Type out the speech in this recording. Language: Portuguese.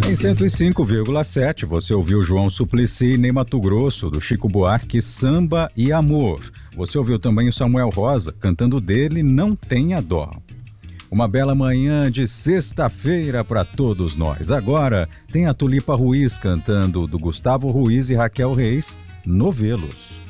Em 105,7 você ouviu João Suplicy, Ney Matogrosso, do Chico Buarque, Samba e Amor. Você ouviu também o Samuel Rosa, cantando dele Não Tenha Dó. Uma bela manhã de sexta-feira para todos nós. Agora tem a Tulipa Ruiz cantando do Gustavo Ruiz e Raquel Reis, Novelos.